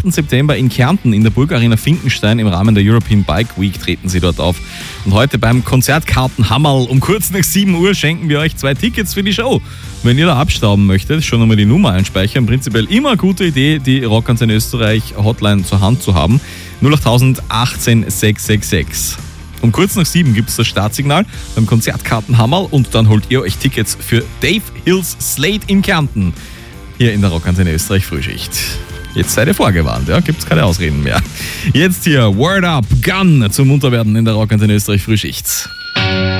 8. September in Kärnten in der Burgarena Finkenstein im Rahmen der European Bike Week treten sie dort auf. Und heute beim Konzertkartenhammerl um kurz nach 7 Uhr schenken wir euch 2 Tickets für die Show. Wenn ihr da abstauben möchtet, schon einmal die Nummer einspeichern. Prinzipiell immer eine gute Idee, die Rockantenne Österreich Hotline zur Hand zu haben. 08000 18 666. Um kurz nach 7 gibt es das Startsignal beim Konzertkartenhammerl und dann holt ihr euch Tickets für Dave Hills Slate in Kärnten. Hier in der Rockantenne Österreich Frühschicht. Jetzt seid ihr vorgewarnt, ja? Gibt's keine Ausreden mehr. Jetzt hier Word Up, Gun zum Munterwerden in der Rockantenne Österreich Frühschicht.